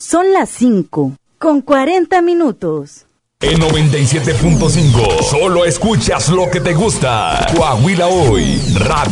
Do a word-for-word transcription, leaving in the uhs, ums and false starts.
Son las cinco, con cuarenta minutos. En noventa y siete punto cinco, solo escuchas lo que te gusta. Coahuila Hoy, Radio.